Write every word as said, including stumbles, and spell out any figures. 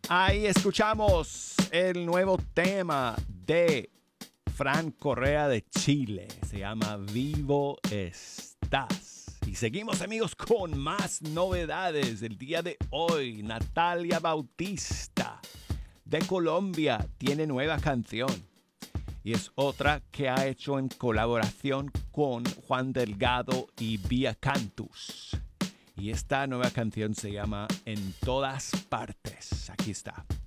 Ahí escuchamos el nuevo tema de Fran Correa de Chile. Se llama Vivo Estás. Y seguimos, amigos, con más novedades del día de hoy. Natalia Bautista de Colombia tiene nueva canción. Y es otra que ha hecho en colaboración con Juan Delgado y Vía Cantus. Y esta nueva canción se llama En Todas Partes. Aquí está.